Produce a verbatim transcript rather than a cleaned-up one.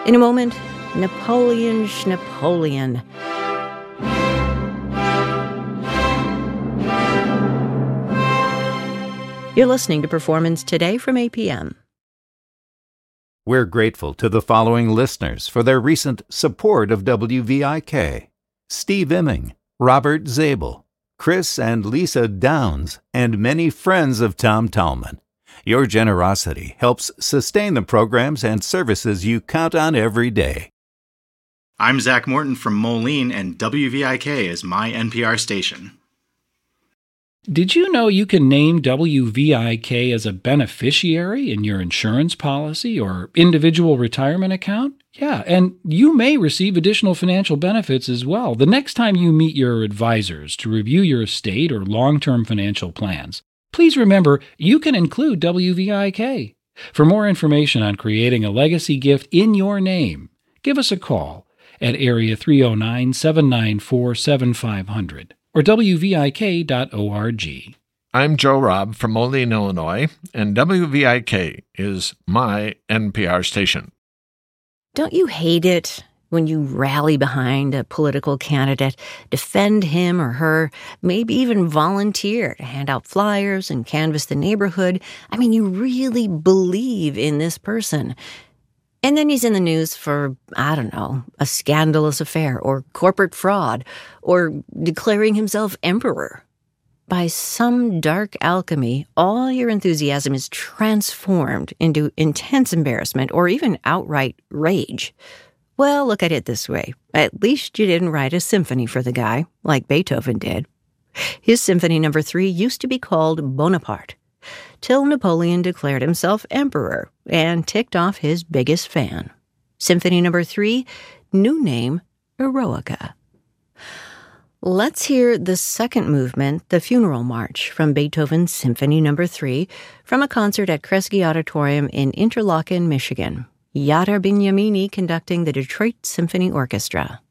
In a moment, Napoleon Schnapoleon. You're listening to Performance Today from A P M. We're grateful to the following listeners for their recent support of W V I K. Steve Imming, Robert Zabel, Chris and Lisa Downs, and many friends of Tom Tallman. Your generosity helps sustain the programs and services you count on every day. I'm Zach Morton from Moline, and W V I K is my N P R station. Did you know you can name W V I K as a beneficiary in your insurance policy or individual retirement account? Yeah, and you may receive additional financial benefits as well the next time you meet your advisors to review your estate or long-term financial plans. Please remember, you can include W V I K. For more information on creating a legacy gift in your name, give us a call at area three oh nine, seven nine four, seven five zero zero or W V I K dot org. I'm Joe Robb from Moline, Illinois, and W V I K is my N P R station. Don't you hate it when you rally behind a political candidate, defend him or her, maybe even volunteer to hand out flyers and canvass the neighborhood? I mean, you really believe in this person. And then he's in the news for, I don't know, a scandalous affair or corporate fraud or declaring himself emperor. By some dark alchemy, all your enthusiasm is transformed into intense embarrassment or even outright rage. Well, look at it this way. At least you didn't write a symphony for the guy, like Beethoven did. His Symphony Number Three used to be called Bonaparte, till Napoleon declared himself emperor and ticked off his biggest fan. Symphony Number Three, new name, Eroica. Let's hear the second movement, the Funeral March, from Beethoven's Symphony Number Three, from a concert at Kresge Auditorium in Interlaken, Michigan. Yadar Binyamini conducting the Detroit Symphony Orchestra.